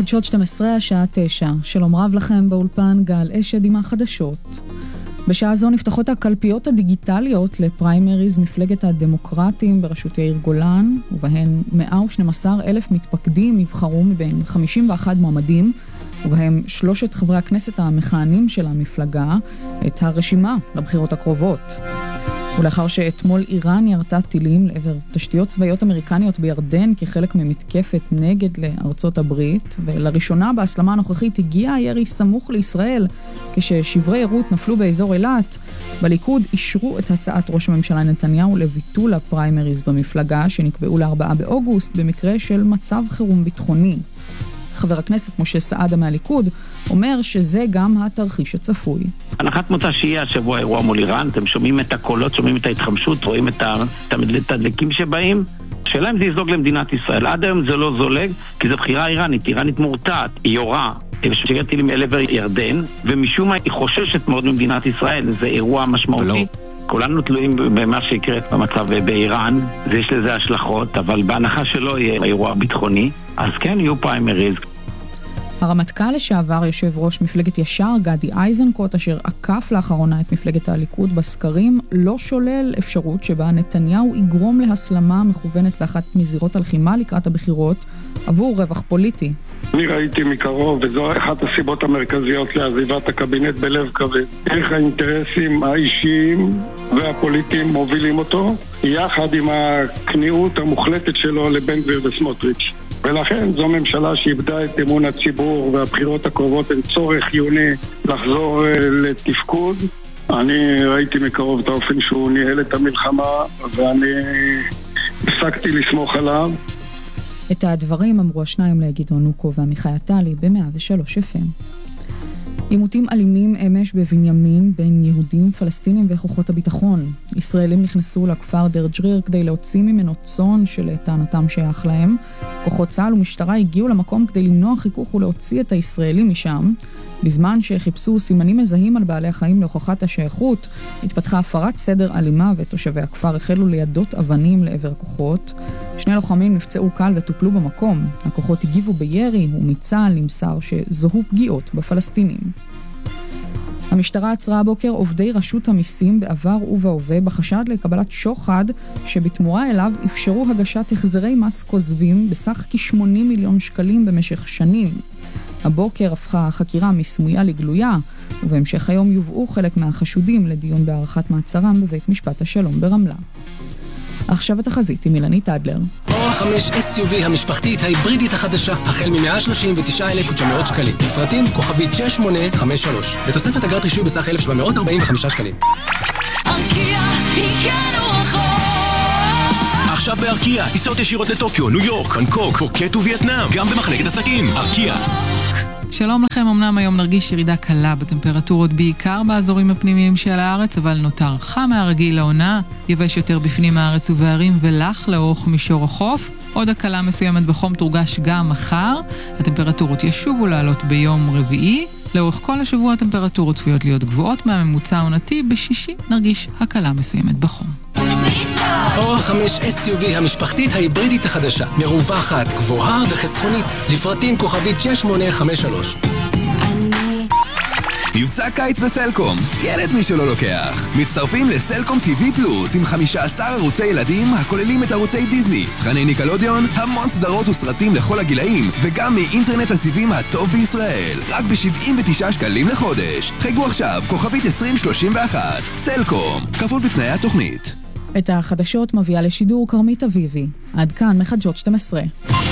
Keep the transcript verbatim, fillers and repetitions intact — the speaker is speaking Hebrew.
חדשות שתים עשרה, השעה תשע. שלום רב לכם באולפן, גל אשד עם החדשות. בשעה זו נפתחות הקלפיות הדיגיטליות לפריימריז מפלגת הדמוקרטים בראשות יאיר גולן, ובהן מאה ושנים עשר אלף מתפקדים יבחרו מבין חמישים ואחד מועמדים, ובהם שלושת חברי הכנסת המכהנים של המפלגה, את הרשימה לבחירות הקרובות. ולאחר שאתמול איראן ירתה טילים לעבר תשתיות צבאיות אמריקניות בירדן כחלק ממתקפת נגד לארצות הברית, ולראשונה בהסלמה הנוכחית הגיע הירי סמוך לישראל כששברי יירוט נפלו באזור אילת, בליכוד אישרו את הצעת ראש הממשלה נתניהו לביטול הפריימריז במפלגה שנקבעו לארבעה באוגוסט במקרה של מצב חירום ביטחוני. חבר הכנסת משה סעדה מהליכוד אומר שזה גם התרחיש הצפוי. הנחת מוצא שיהיה השבוע אירוע מול איראן, אתם שומעים את הקולות, שומעים את ההתחמשות, רואים את המתדלקים שבאים. השאלה אם זה יזלוג למדינת ישראל. עד היום זה לא זולג, כי זו בחירה איראנית. איראנית מורתעת, היא יורה, שגרת טילים אל עבר ירדן, ומשום מה היא חוששת מאוד ממדינת ישראל. זה אירוע משמעותי. כולנו תלויים במה שיקרה במצב באיראן, ויש לזה השלכות, אבל בהנחה שלא יהיה אירוע ביטחוני, אז כן יהיו פריימריז. הרמטכ"ל לשעבר יושב ראש מפלגת ישר גדי איזנקוט, אשר עקף לאחרונה את מפלגת הליכוד בסקרים, לא שולל אפשרות שבה נתניהו יגרום להסלמה מכוונת באחת מזירות הלחימה לקראת הבחירות עבור רווח פוליטי. אני ראיתי מקרוב, וזו אחת הסיבות המרכזיות לעזיבת הקבינט בלב כבד. איך האינטרסים האישיים והפוליטיים מובילים אותו, יחד עם הכניעות המוחלטת שלו לבן גביר וסמוטריץ'. ולכן זו ממשלה שאיבדה את אמון הציבור, והבחירות הקרובות הן צורך חיוני לחזור לתפקוד. אני ראיתי מקרוב את האופן שהוא ניהל את המלחמה, ואני הפסקתי לסמוך עליו. את הדברים אמרו השניים לגדעון נוקו ועמיחי עטלי ב-מאה ושלוש אף אם. עימותים אלימים אמש בבנימין בין יהודים, פלסטינים וכוחות הביטחון. ישראלים נכנסו לכפר דר ג'ריר כדי להוציא ממנו צאן שלטענתם שייך להם. כוחות צה"ל ומשטרה הגיעו למקום כדי למנוע חיכוך ולהוציא את הישראלים משם. בזמן שחיפשו סימנים מזהים על בעלי החיים להוכחת השייכות, התפתחה הפרת סדר אלימה ותושבי הכפר החלו לידות אבנים לעבר כוחות. שני לוחמים נפצעו קל וטופלו במקום. הכוחות הגיבו בירי ומצה"ל נמסר שזוהו פגיעות בפלסטינים. המשטרה עצרה הבוקר עובדי רשות המיסים בעבר ובהווה בחשד לקבלת שוחד שבתמורה אליו אפשרו הגשת החזרי מס כוזבים בסך כ-שמונים מיליון שקלים במשך שנים. הבוקר הפכה החקירה מסמויה לגלויה, ובהמשך היום יובאו חלק מהחשודים לדיון בהארכת מעצרם בבית משפט השלום ברמלה. עכשיו התחזית עם אילנית אדלר. אור חמש אס יו וי המשפחתית ההיברידית החדשה, החל מ-מאה שלושים ותשעה אלף ותשע מאות שקלים. לפרטים כוכבית שש שמונה חמש שלוש. בתוספת אגרת רישוי בסך אלף שבע מאות ארבעים וחמישה שקלים. ארקיע, הגענו רחוק. עכשיו בארקיע, טיסות ישירות לטוקיו, ניו יורק, בנקוק, פוקט ווייטנאם, גם במחלקת עסקים. ארקיע. שלום לכם, אמנם היום נרגיש ירידה קלה בטמפרטורות בעיקר באזורים הפנימיים של הארץ, אבל נותר חם מהרגיל לעונה, יבש יותר בפנים הארץ ובערים ולח לאורך מישור החוף. עוד הקלה מסוימת בחום תורגש גם מחר. הטמפרטורות ישובו לעלות ביום רביעי. לאורך כל השבוע הטמפרטורות צפויות להיות גבוהות מהממוצע העונתי, בשישי נרגיש הקלה מסוימת בחום. אור חמש אס יו וי המשפחתית ההיברידית החדשה, מרווחת, גבוהה וחסכונית. לפרטים כוכבית שש שמונה חמש שלוש. מבצע קיץ בסלקום, ילד מי שלא לוקח. מצטרפים לסלקום טי וי פלוס עם חמישה עשר ערוצי ילדים הכוללים את ערוצי דיזני, תכני ניקלודיון, המון סדרות וסרטים לכל הגילאים, וגם מאינטרנט הסיבים הטוב בישראל. רק ב-שבעים ותשעה שקלים לחודש. חייגו עכשיו, כוכבית עשרים שלושים ואחת. סלקום, כפוף בתנאי התוכנית. את החדשות מביאה לשידור קרמית אביבי. עד כאן מחדשות שתים עשרה.